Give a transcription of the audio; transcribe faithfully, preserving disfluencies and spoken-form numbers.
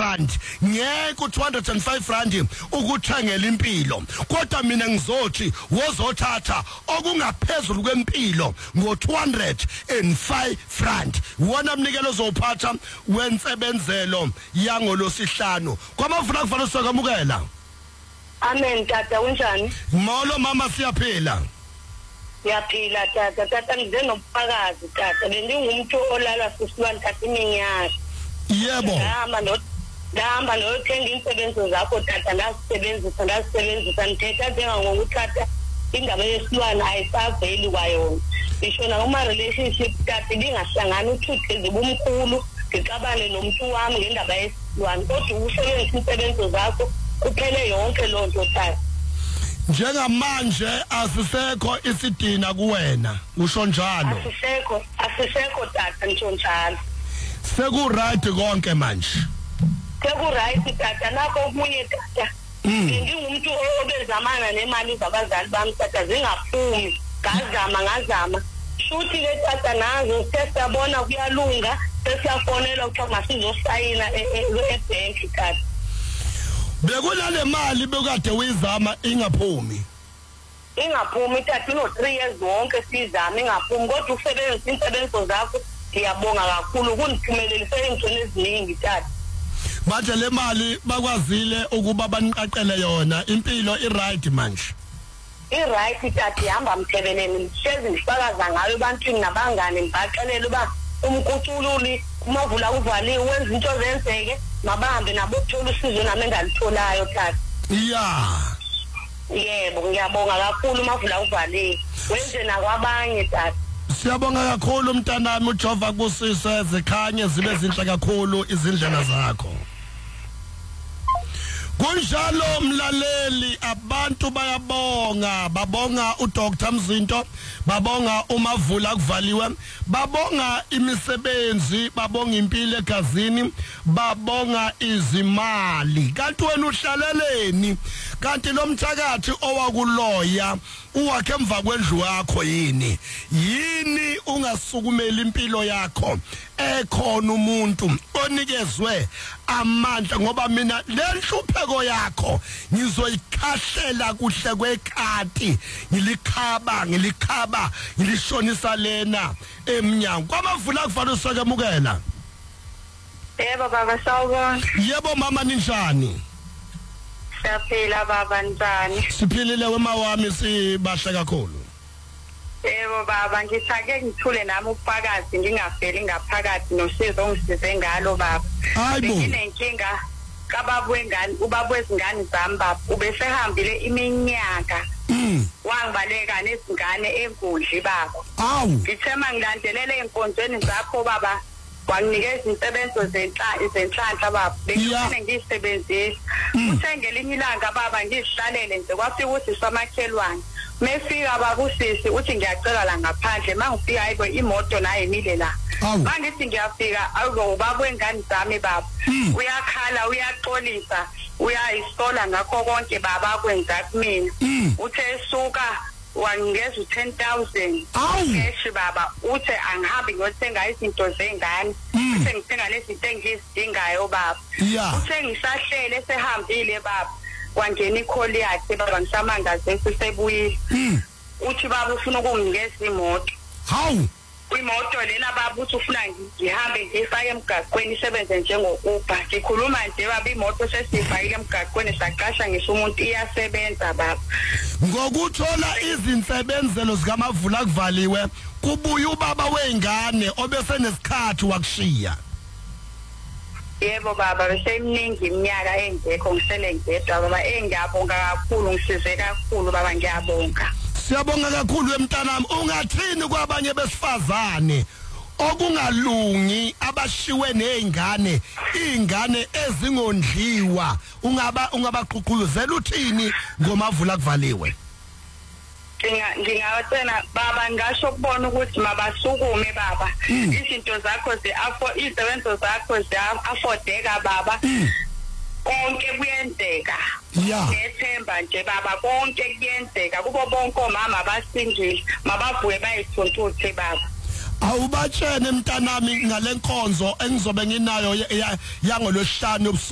rand ngeke two hundred five rand ukuthengela impilo, kodwa mina ngizothi wozothatha okungaphezulu kwempilo ngo two hundred five rand. Wona mnikelo ozophatha wensebenzelo yangolosihlanu kwamavula kufanele sokamukela. Amen tata, unjani? Molo mama, siyaphila. Siyaphila tata, tata ngize nobufakazi tata. Bengingumntu olala sisiwana tata iminyaka. Yebo. Ngihamba no ngihamba nothenga insebenzo zakho tata, ndasebenzisa ndasebenzisa ngithetha njengangokuthatha indaba yesilwana ayisaveli kwayona. Ngisho na uma relationship tata lingahlangana uthuthe zibumkhulu ngixabane nomuntu wami ngendaba yesilwana, kodwa usebenzisa insebenzo zakho kuphele yonke lonto tata. Njengamanje asisekho isidina kuwena, usho njalo. Asisekho, asisekho tata ngisho njalo. Seku right konke manje. Seku right tata, nakho omunye tata. Ngingumntu obezamana nemali zabazali bami tata zingaphumi, ngazama ngazama. Shuthi ke tata nazo sesiyabona kuyalunga, sesiyafonela ukuthi masizosayina e-bank tata. Bekulale mali bekade uyizama ingaphumi. Ingaphumi tata, no three years wonke sizama ingaphumi, kodwa usebenzisa insebenzo zakho ngiyabonga kakhulu kuniphumelelise ingcono eziningi tata. Manje le mali bakwazile ukuba baniqaqele yona, impilo i-right manje. I-right tata ihamba mthebeleni, ngihlezi ngifakaza ngayo ebantwini nabangane ngibaxelela uba umkucululi umavula uvaliwe wenza into zenzeke mabahambe nabo ukuthola usizo nami engalitolayo tata. Yeah. Yebo ngiyabonga kakhulu umavula uvaliwe wenze nakwabanye tata. Siyabonga kakhulu mntanami, uJehova kusise zikhanye zibe zinhle kakhulu izindlela zakho. Kunjalo mlaleli, abantu bayabonga, babonga uDoctor Mzinto, babonga umavula kuvaliwe, babonga imisebenzi, babonga impilo egazini, babonga izimali. Kanti wena uhlaleleni? Kanti lo mthakathi owakuloya uwakhe emva kwendlu yakho yini? Yini ungasukumela impilo yakho? Ekhona umuntu onikezwe amandla, ngoba mina lenhlupheko yakho ngizoyikhahlela kuhle kwekati, ngilikhaba ngilikhaba ngilishonisa lena emnyango. Kwamavula kufanele usakemukela. Yebo baba, sawubona. Yebo mama, ninjani? Siyaphila baba, njani? Siphilile wema wami, sibahle kakhulu. Yebo baba, ngithake ngithule nami ubufakazi ngingafeli ngaphakathi nosizo ngisize ngalo baba. Hayibo. Nginenkinga kababa wengane, ubaba wezingane zami baba ubesehambile iminyaka. Mm. Wangibaleka nezingane enkundli baba. Awu. Ngithema ngilandelele enkonzweni zakho baba. Wanginikeza insebenzo zenhla zenhlanhla baba. Bengifune ngiyisebenzise. Uthe ngelinye ilanga baba ngizihlalele nje kwafika ukuthi samakhelwane. Mefika baba usisi uthi ngiyacela la ngaphandle, mangifika hayibo imoto naye imile la. Mangithi ngiyafika awu baba wengane zami baba. Uyakhala, uyaxolisa, uyayisola ngakho konke baba akwenza kumina. Uthe suka wangeza u ten thousand cash baba, uthi angihambi ngiyothenga izinto zengane, uthe ngithenga lezi zinto engizidingayo baba. Uthe ngisahlele sehambile baba, kwangena ikholi yakhe baba ngisamangaze sisebuyile. Uthi baba ufuna ukunginikeza imoto. Hawu. Imoto lena baba uthi ufuna ngihambe ngifake emgaqweni isebenze njengo-Uber. Ngikhuluma nje baba imoto sesifakile emgaqweni saqasha ngisho umuntu iyasebenza baba. Ngokuthola izinsebenzelo zikamavula kuvaliwe kubuya ubaba wengane obese nesikhathi wakushiya. Yebo baba, bese iminingi iminyaka engekho ngisele ngedwa baba, engiyabonga kakhulu, ngisize kakhulu baba, ngiyabonga. Siyabonga kakhulu emntanami. Ungathini kwabanye besifazane okungalungi abashiwe nezingane, izingane ezingondliwa, ungaba ungabaqhuqhuzela uthini ngomavula kuvaliwe? Nginga ngingawatshela baba, ngasho kubona ukuthi mabasukume baba, izinto zakho ze afo izisebenzo zakho ze affordeka baba. Konke kuyenzeka. Ngethemba nje baba, konke kuyenzeka kubo bonke omama abasindile, mabavuke bayithuntuthe baba. Awubatshene mntanami ngalenkonzo engizobe nginayo yangolosihlanu